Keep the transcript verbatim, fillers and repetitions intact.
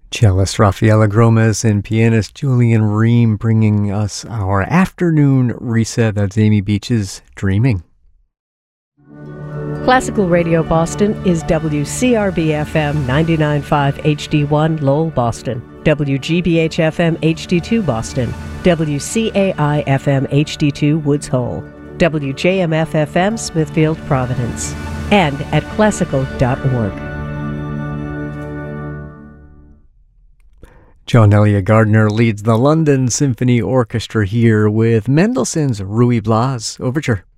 Cellist Rafaela Gromes and pianist Julian Ream bringing us our afternoon reset. That's Amy Beach's Dreaming. Classical Radio Boston is W C R B F M ninety-nine point five H D one Lowell, Boston, W G B H F M H D two Boston, W C A I F M H D two Woods Hole, W J M F F M Smithfield, Providence, and at classical dot org. John Elliott Gardner leads the London Symphony Orchestra here with Mendelssohn's Ruy Blas Overture.